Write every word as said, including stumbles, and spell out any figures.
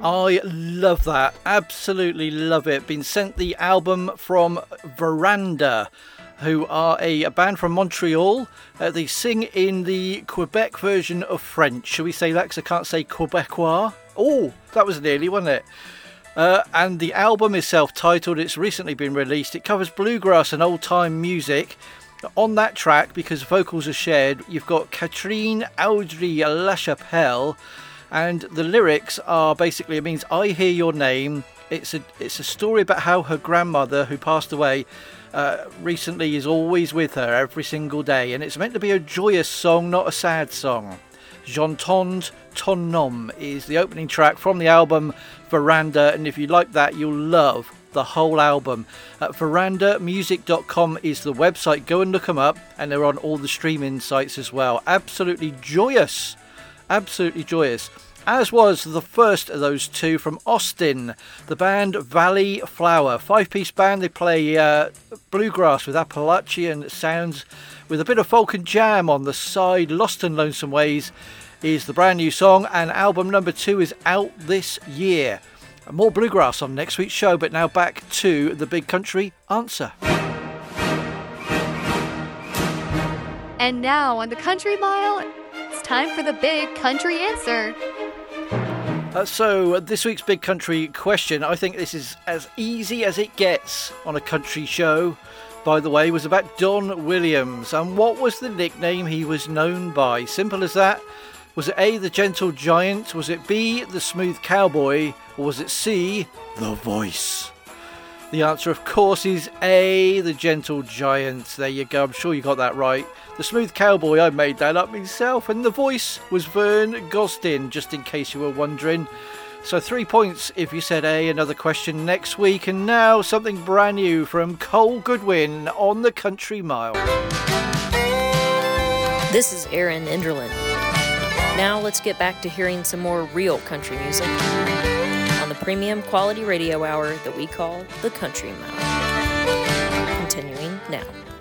I love that. Absolutely love it. Been sent the album from Veranda, who are a, a band from Montreal. Uh, they sing in the Quebec version of French. Shall we say that? Because I can't say Quebecois. Oh, that was nearly, wasn't it? Uh, and the album is self-titled. It's recently been released. It covers bluegrass and old-time music. On that track, because vocals are shared, you've got Catherine Audrey Lachapelle. And the lyrics are basically, it means I hear your name. It's a it's a story about how her grandmother, who passed away uh, recently, is always with her every single day. And it's meant to be a joyous song, not a sad song. J'entends ton nom is the opening track from the album Veranda. And if you like that, you'll love the whole album. Uh, veranda music dot com is the website. Go and look them up. And they're on all the streaming sites as well. Absolutely joyous. Absolutely joyous. As was the first of those two from Austin, the band Valley Flower. Five-piece band. They play uh, bluegrass with Appalachian sounds with a bit of folk and jam on the side. Lost and Lonesome Ways is the brand new song, and album number two is out this year. More bluegrass on next week's show, but now back to the Big Country Answer. And now on the Country Mile, it's time for the Big Country Answer. Uh, so, uh, this week's Big Country question, I think this is as easy as it gets on a country show, by the way, was about Don Williams. And what was the nickname he was known by? Simple as that. Was it A, the Gentle Giant? Was it B, the Smooth Cowboy? Or was it C, the Voice? The answer, of course, is A, the Gentle Giant. There you go. I'm sure you got that right. The Smooth Cowboy, I made that up myself. And the voice was Vern Gosdin, just in case you were wondering. So three points if you said A. Another question next week. And now something brand new from Cole Goodwin on the Country Mile. This is Aaron Enderlin. Now let's get back to hearing some more real country music on the premium quality radio hour that we call the Country Mile. Continuing now.